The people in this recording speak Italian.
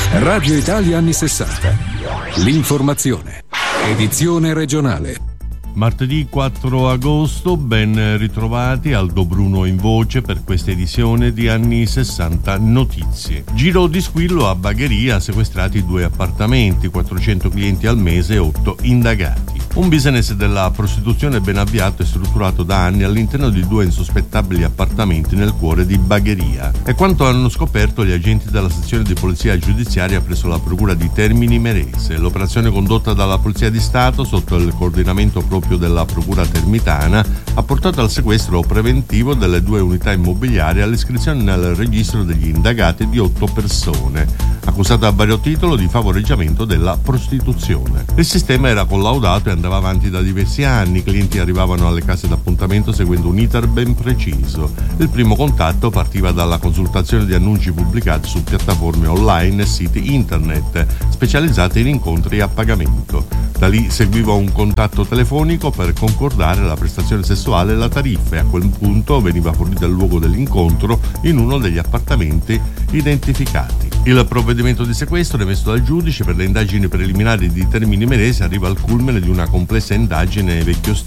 Radio Italia anni 60. L'informazione. Edizione regionale. Martedì 4 agosto, ben ritrovati. Aldo Bruno in voce per questa edizione di Anni 60 Notizie. Giro di squillo a Bagheria, sequestrati 2 appartamenti, 400 clienti al mese e 8 indagati. Un business della prostituzione ben avviato e strutturato da anni all'interno di 2 insospettabili appartamenti nel cuore di Bagheria. È quanto hanno scoperto gli agenti della sezione di polizia giudiziaria presso la procura di Termini Imerese. L'operazione condotta dalla Polizia di Stato sotto il coordinamento proprio della procura termitana ha portato al sequestro preventivo delle 2 unità immobiliari e all'iscrizione nel registro degli indagati di 8 persone, accusate a vario titolo di favoreggiamento della prostituzione. Il sistema era collaudato e andava avanti da diversi anni. I clienti arrivavano alle case d'appuntamento seguendo un iter ben preciso. Il primo contatto partiva dalla consultazione di annunci pubblicati su piattaforme online e siti internet specializzati in incontri a pagamento. Da lì seguiva un contatto telefonico per concordare la prestazione sessuale e la tariffa, e a quel punto veniva fornito il luogo dell'incontro in uno degli appartamenti identificati. Il provvedimento di sequestro emesso dal giudice per le indagini preliminari di Termini Imerese arriva al culmine di una complessa indagine vecchio